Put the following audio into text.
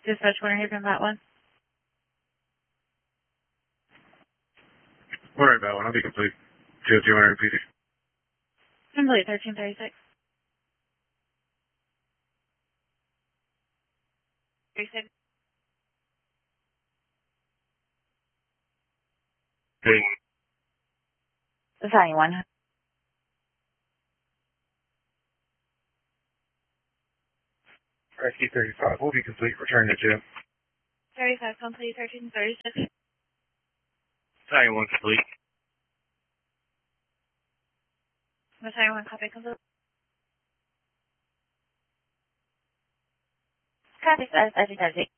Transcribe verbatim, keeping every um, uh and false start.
Dispatch Winter Haven, that one. Worry about one. I'll be complete. two two hundred P D. Complete thirteen thirty-six. thirty-six. Hey. Battalion one. Rescue thirty-five. We'll be complete. Return to two. thirty-five complete, thirteen thirty-six. Battalion one complete. Battalion one copy complete. Copy, as as you